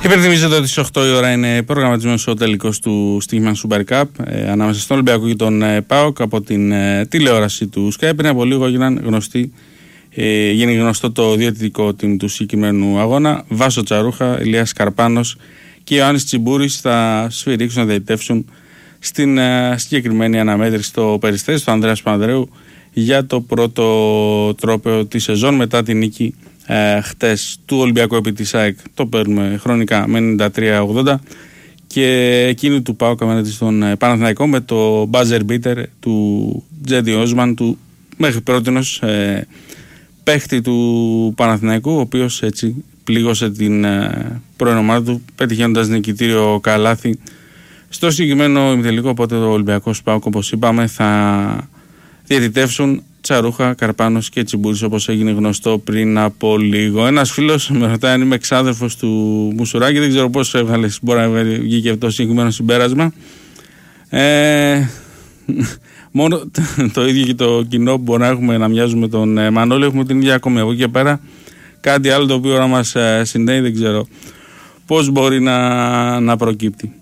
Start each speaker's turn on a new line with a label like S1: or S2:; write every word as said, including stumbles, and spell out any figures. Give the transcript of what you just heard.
S1: Υπενθυμίζετε ότι στις οκτώ η ώρα είναι προγραμματισμένος ο τελικός του Stegeman Super Cup ε, ανάμεσα στον Ολυμπιακό και τον ε, ΠΑΟΚ από την ε, τηλεόραση του Sky. Πριν από λίγο έγιναν γνωστοί, ε, γίνει γνωστό το διαιτητικό team του συγκεκριμένου αγώνα. Βάσο Τσαρούχα, Ηλίας Καρπάνος και Ιωάννης Τσιμπούρης θα σφυρίξουν να διαιτητεύσουν στην ε, συγκεκριμένη αναμέτρηση στο Περιστέρι, στο Ανδρέας Πανδρέου, για το πρώτο τρόπαιο τη σεζόν μετά την νίκη ε, χτες του Ολυμπιακού επί της ΑΕΚ. Το παίρνουμε χρονικά με ενενήντα τρία ογδόντα και εκείνη του ΠΑΟΚ απέναντι στον ε, Παναθηναϊκό με το buzzer beater του Τζέντι Όσμαν, του μέχρι πρότινος ε, παίχτη του Παναθηναϊκού, ο οποίος έτσι πλήγωσε την ε, πρώην ομάδα του πετυχαίνοντας νικητήριο καλάθι στο συγκεκριμένο ημιτελικό. Οπότε το Ολυμπιακός ΠΑΟΚ, όπως είπαμε, θα διαιτητεύσουν Τσαρούχα, Καρπάνος και Τσιμπούρης, όπως έγινε γνωστό πριν από λίγο. Ένας φίλος με ρωτάει αν είμαι εξάδελφος του Μουσουράκη. Δεν ξέρω πώς έβγαλε, μπορεί να βγει και αυτό το συγκεκριμένο συμπέρασμα. Ε, μόνο το ίδιο και το κοινό που μπορεί να έχουμε να μοιάζουμε τον Μανώλη, έχουμε την ίδια ακόμη. Από εκεί και πέρα κάτι άλλο το οποίο να μας συνδέει δεν ξέρω πώς μπορεί να, να προκύπτει.